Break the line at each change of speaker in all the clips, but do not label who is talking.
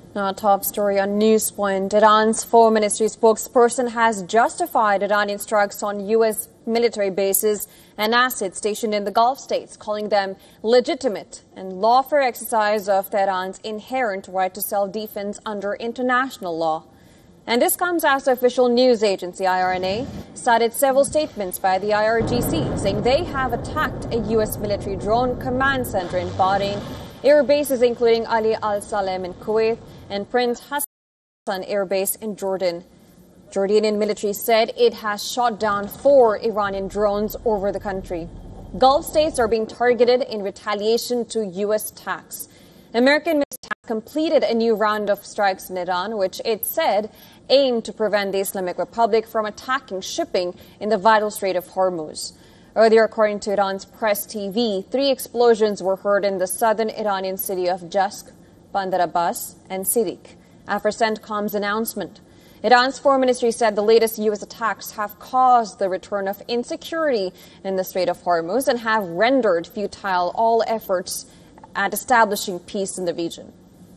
Now, top story on Newspoint. Iran's Foreign Ministry spokesperson has justified Iranian strikes on U.S. military bases and assets stationed in the Gulf states, calling them legitimate and lawful exercise of Tehran's inherent right to self-defense under international law. And this comes as the official news agency IRNA cited several statements by the IRGC saying they have attacked a U.S. military drone command center in Bahrain, air bases including Ali Al Salem in Kuwait, and Prince Hassan Air Base in Jordan. Jordanian military said it has shot down 4 Iranian drones over the country. Gulf states are being targeted in retaliation to U.S. attacks. American military has completed a new round of strikes in Iran, which it said aimed to prevent the Islamic Republic from attacking shipping in the vital Strait of Hormuz. Earlier, according to Iran's press TV, 3 explosions were heard in the southern Iranian city of Jask, Bandar Abbas, and Sirik. After CENTCOM's announcement, Iran's foreign ministry said the latest U.S. attacks have caused the return of insecurity in the Strait of Hormuz and have rendered futile all efforts at establishing peace in the region.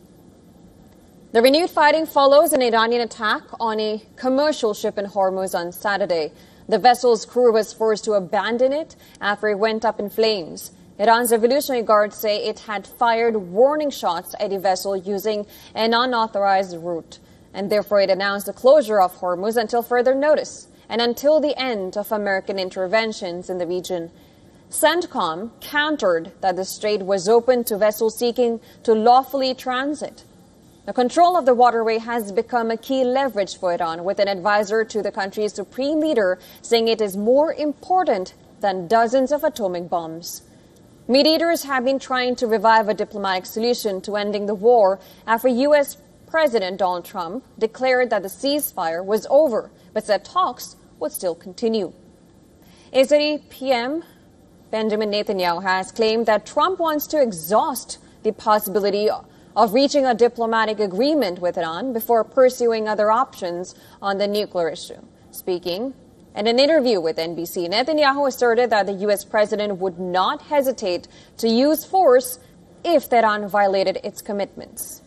The renewed fighting follows an Iranian attack on a commercial ship in Hormuz on Saturday. The vessel's crew was forced to abandon it after it went up in flames. Iran's Revolutionary Guard say it had fired warning shots at the vessel using an unauthorized route, and therefore it announced the closure of Hormuz until further notice and until the end of American interventions in the region. CENTCOM countered that the strait was open to vessels seeking to lawfully transit. The control of the waterway has become a key leverage for Iran, with an advisor to the country's supreme leader saying it is more important than dozens of atomic bombs. Mediators have been trying to revive a diplomatic solution to ending the war after U.S. President Donald Trump declared that the ceasefire was over, but said talks would still continue. Israeli PM Benjamin Netanyahu has claimed that Trump wants to exhaust the possibility of reaching a diplomatic agreement with Iran before pursuing other options on the nuclear issue. Speaking in an interview with NBC, Netanyahu asserted that the U.S. president would not hesitate to use force if Tehran violated its commitments.